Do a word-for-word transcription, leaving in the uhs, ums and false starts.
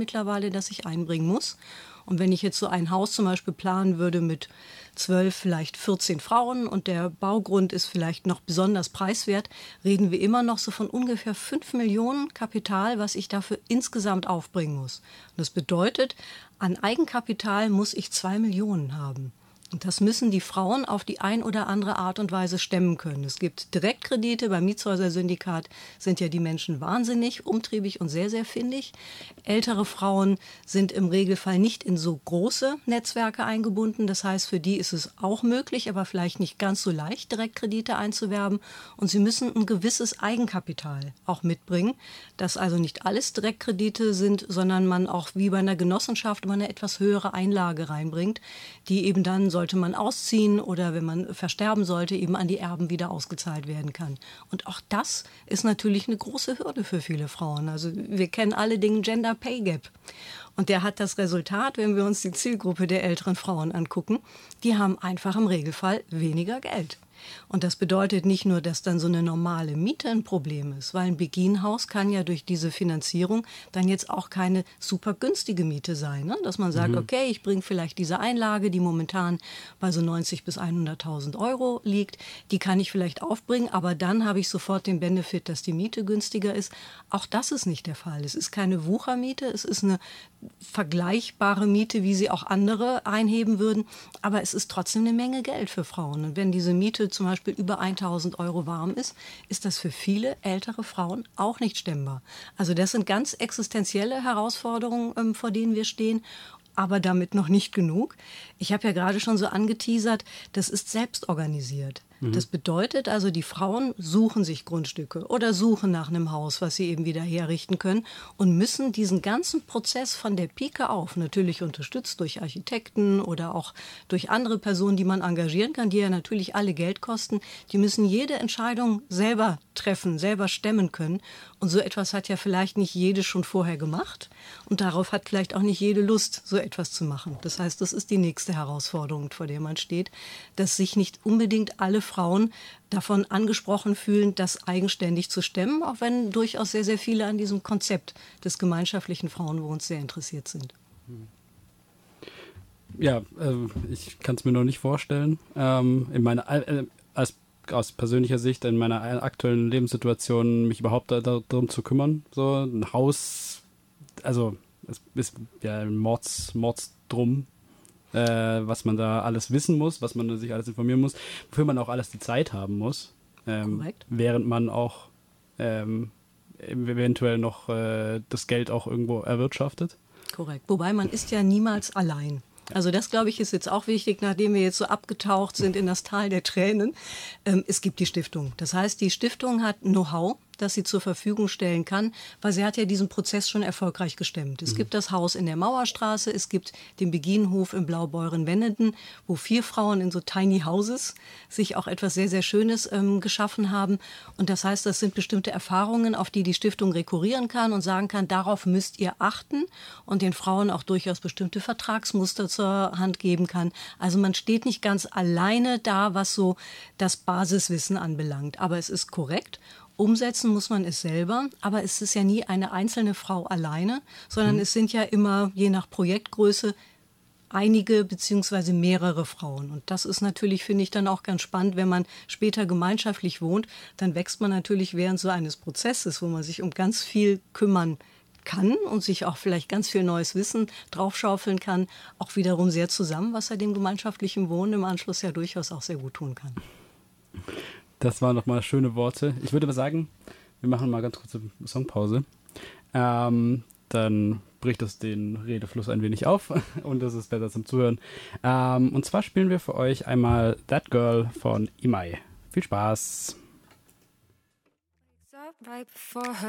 mittlerweile, das ich einbringen muss. Und wenn ich jetzt so ein Haus zum Beispiel planen würde mit zwölf, vielleicht vierzehn Frauen und der Baugrund ist vielleicht noch besonders preiswert, reden wir immer noch so von ungefähr fünf Millionen Kapital, was ich dafür insgesamt aufbringen muss. Und das bedeutet, an Eigenkapital muss ich zwei Millionen haben. Und das müssen die Frauen auf die ein oder andere Art und Weise stemmen können. Es gibt Direktkredite. Beim Mietshäuser-Syndikat sind ja die Menschen wahnsinnig umtriebig und sehr, sehr findig. Ältere Frauen sind im Regelfall nicht in so große Netzwerke eingebunden. Das heißt, für die ist es auch möglich, aber vielleicht nicht ganz so leicht, Direktkredite einzuwerben. Und sie müssen ein gewisses Eigenkapital auch mitbringen, dass also nicht alles Direktkredite sind, sondern man auch wie bei einer Genossenschaft immer eine etwas höhere Einlage reinbringt, die eben dann so sollte man ausziehen oder wenn man versterben sollte, eben an die Erben wieder ausgezahlt werden kann. Und auch das ist natürlich eine große Hürde für viele Frauen. Also wir kennen alle den Gender Pay Gap. Und der hat das Resultat, wenn wir uns die Zielgruppe der älteren Frauen angucken, die haben einfach im Regelfall weniger Geld. Und das bedeutet nicht nur, dass dann so eine normale Miete ein Problem ist, weil ein Begin-Haus kann ja durch diese Finanzierung dann jetzt auch keine super günstige Miete sein. Ne? Dass man sagt, mhm. okay, ich bringe vielleicht diese Einlage, die momentan bei so neunzig bis hunderttausend Euro liegt, die kann ich vielleicht aufbringen, aber dann habe ich sofort den Benefit, dass die Miete günstiger ist. Auch das ist nicht der Fall. Es ist keine Wuchermiete, es ist eine vergleichbare Miete, wie sie auch andere einheben würden, aber es ist trotzdem eine Menge Geld für Frauen. Und wenn diese Miete zum Beispiel über tausend Euro warm ist, ist das für viele ältere Frauen auch nicht stemmbar. Also das sind ganz existenzielle Herausforderungen, ähm, vor denen wir stehen. Aber damit noch nicht genug. Ich habe ja gerade schon so angeteasert, das ist selbst organisiert. Mhm. Das bedeutet also, die Frauen suchen sich Grundstücke oder suchen nach einem Haus, was sie eben wieder herrichten können und müssen diesen ganzen Prozess von der Pike auf, natürlich unterstützt durch Architekten oder auch durch andere Personen, die man engagieren kann, die ja natürlich alle Geld kosten, die müssen jede Entscheidung selber treffen, selber stemmen können. Und so etwas hat ja vielleicht nicht jede schon vorher gemacht und darauf hat vielleicht auch nicht jede Lust, so etwas zu machen. Das heißt, das ist die nächste Herausforderung, vor der man steht, dass sich nicht unbedingt alle Frauen davon angesprochen fühlen, das eigenständig zu stemmen, auch wenn durchaus sehr, sehr viele an diesem Konzept des gemeinschaftlichen Frauenwohns sehr interessiert sind. Ja, äh, ich kann es mir noch nicht vorstellen. Ähm, in meiner, äh, als aus persönlicher Sicht in meiner aktuellen Lebenssituation mich überhaupt da, da, darum zu kümmern. So ein Haus, also es ist ja ein Mords, Mordsdrum, äh, was man da alles wissen muss, was man sich alles informieren muss, wofür man auch alles die Zeit haben muss, ähm, während man auch ähm, eventuell noch äh, das Geld auch irgendwo erwirtschaftet. Korrekt, wobei man ist ja niemals allein. Also das, glaube ich, ist jetzt auch wichtig, nachdem wir jetzt so abgetaucht sind in das Tal der Tränen. Ähm, es gibt die Stiftung. Das heißt, die Stiftung hat Know-how, das sie zur Verfügung stellen kann, weil sie hat ja diesen Prozess schon erfolgreich gestemmt. Es mhm. gibt das Haus in der Mauerstraße, es gibt den Beginhof in Blaubeuren-Wenneden, wo vier Frauen in so Tiny Houses sich auch etwas sehr, sehr Schönes ähm, geschaffen haben. Und das heißt, das sind bestimmte Erfahrungen, auf die die Stiftung rekurrieren kann und sagen kann, darauf müsst ihr achten und den Frauen auch durchaus bestimmte Vertragsmuster zur Hand geben kann. Also man steht nicht ganz alleine da, was so das Basiswissen anbelangt. Aber es ist korrekt. Umsetzen muss man es selber, aber es ist ja nie eine einzelne Frau alleine, sondern mhm. es sind ja immer, je nach Projektgröße, einige beziehungsweise mehrere Frauen. Und das ist natürlich, finde ich, dann auch ganz spannend, wenn man später gemeinschaftlich wohnt, dann wächst man natürlich während so eines Prozesses, wo man sich um ganz viel kümmern kann und sich auch vielleicht ganz viel neues Wissen draufschaufeln kann, auch wiederum sehr zusammen, was ja dem gemeinschaftlichen Wohnen im Anschluss ja durchaus auch sehr gut tun kann. Das waren nochmal schöne Worte. Ich würde aber sagen, wir machen mal ganz kurze Songpause. Ähm, dann bricht das den Redefluss ein wenig auf und das ist besser zum Zuhören. Ähm, und zwar spielen wir für euch einmal That Girl von Imai. Viel Spaß!